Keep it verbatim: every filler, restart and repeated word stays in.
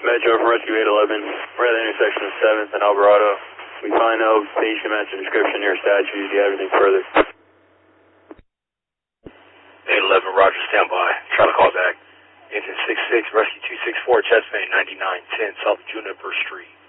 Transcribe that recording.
Metro from Rescue eight eleven. We're at the intersection of seventh and Alvarado. We find no patient matching description near statues. Do you have anything further? eight eleven, Roger, stand by. Try to call back. Engine six six, Rescue two six four, chest vein ninety-nine ten, South Juniper Street.